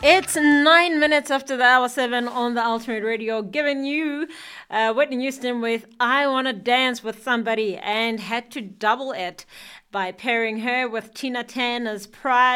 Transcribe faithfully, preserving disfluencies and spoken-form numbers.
It's nine minutes after the hour seven on the Ultimate Radio, giving you uh, Whitney Houston with I Wanna Dance with Somebody, and had to double it by pairing her with Tina Turner's Pride.